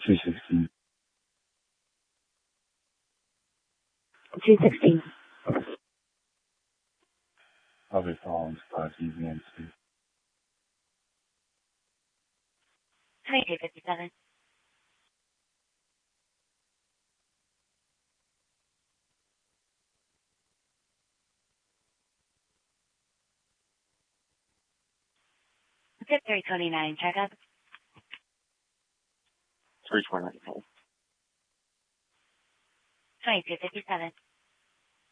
216. 216. I'll be following Class EVNC. 2257. Tip 329, checkup. 329. 2257.